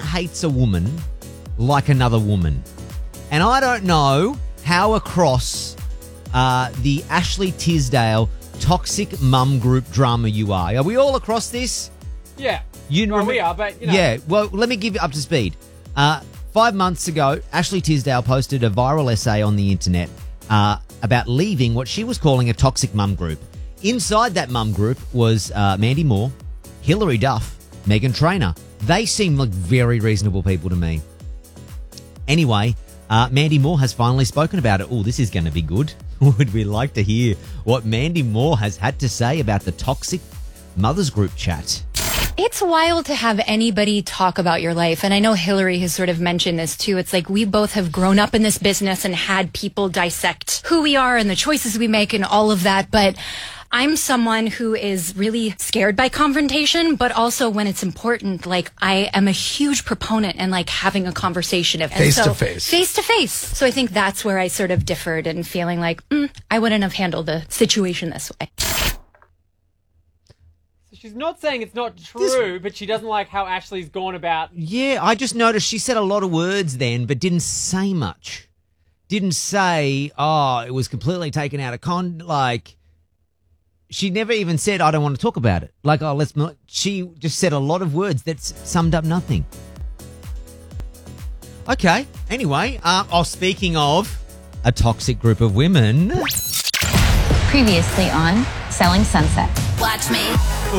hates a woman like another woman. And I don't know how across the Ashley Tisdale toxic mum group drama you are. Are we all across this? Yeah. We are, but, you know. Yeah, well, let me give you up to speed. 5 months ago, Ashley Tisdale posted a viral essay on the internet about leaving what she was calling a toxic mum group. Inside that mum group was Mandy Moore, Hilary Duff, Meghan Trainor. They seem like very reasonable people to me. Anyway, Mandy Moore has finally spoken about it. Oh, this is going to be good. Would we like to hear what Mandy Moore has had to say about the toxic mothers group chat? It's wild to have anybody talk about your life. And I know Hillary has sort of mentioned this too. It's like we both have grown up in this business and had people dissect who we are and the choices we make and all of that. But I'm someone who is really scared by confrontation, but also when it's important, like I am a huge proponent in like having a conversation. Face to face. Face to face. So I think that's where I sort of differed and feeling like, I wouldn't have handled the situation this way. She's not saying it's not true, but she doesn't like how Ashley's gone about. Yeah, I just noticed she said a lot of words then, but didn't say much. Didn't say, it was completely taken out of like, she never even said, I don't want to talk about it. Like, let's not. She just said a lot of words that summed up nothing. Okay, anyway, speaking of a toxic group of women. Previously on Selling Sunset. Watch me.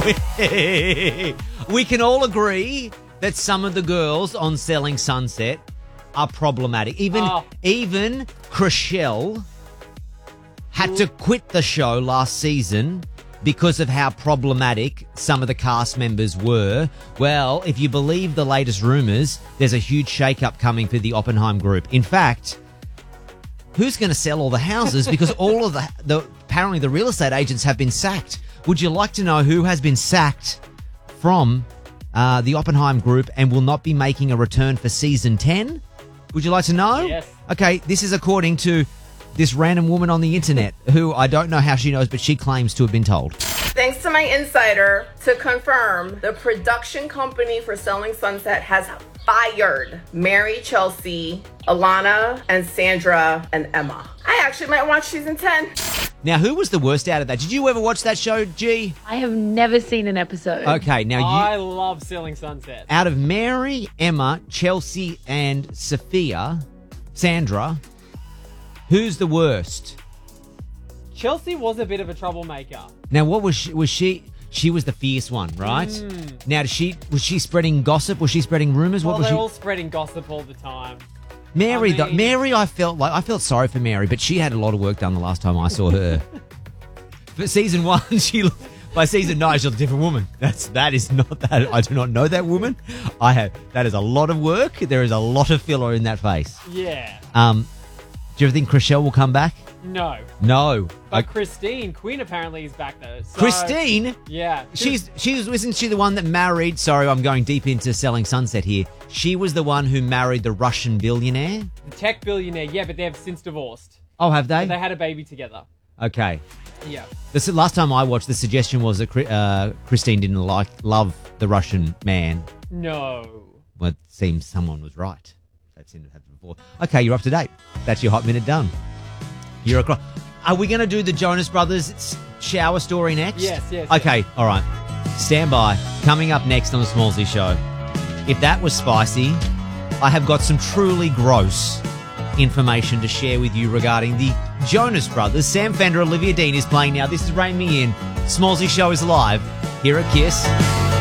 We can all agree that some of the girls on Selling Sunset are problematic. Even Chrishell had to quit the show last season because of how problematic some of the cast members were. Well, if you believe the latest rumours, there's a huge shake-up coming for the Oppenheim group. In fact, who's going to sell all the houses? Because all of apparently the real estate agents have been sacked. Would you like to know who has been sacked from the Oppenheim group and will not be making a return for season 10? Would you like to know? Yes. Okay, this is according to this random woman on the internet who I don't know how she knows, but she claims to have been told. Thanks to my insider to confirm, the production company for Selling Sunset has fired Mary, Chelsea, Alana, and Sandra, and Emma. I actually might watch season 10. Now, who was the worst out of that? Did you ever watch that show, G? I have never seen an episode. Okay, now I love Selling Sunset. Out of Mary, Emma, Chelsea, and Sandra, who's the worst? Chelsea was a bit of a troublemaker. Now, what was she? She was the fierce one, right? Now, was she spreading gossip? Was she spreading rumours? Well, what was they're she? all spreading gossip all the time. Mary, I felt sorry for Mary, but she had a lot of work done the last time I saw her. For season 1, by season 9, she was a different woman. That is not that. I do not know that woman. That is a lot of work. There is a lot of filler in that face. Yeah. Do you ever think Chrishell will come back? No. But Christine Quinn apparently is back though. So, Christine? Yeah. Isn't she the one that married, sorry, I'm going deep into Selling Sunset here. She was the one who married the Russian billionaire? The tech billionaire, yeah, but they have since divorced. Oh, have they? But they had a baby together. Okay. Yeah. The last time I watched, the suggestion was that Christine didn't love the Russian man. No. Well, it seems someone was right. That seemed to have happened before. Okay, you're up to date. That's your Hot Minute done. You're across. Are we going to do the Jonas Brothers shower story next? Yes. Okay, all right. Stand by. Coming up next on the Smallsy Show. If that was spicy, I have got some truly gross information to share with you regarding the Jonas Brothers. Sam Fender, Olivia Dean is playing now. This is Rain Me In. Smallsy Show is live here at KISS.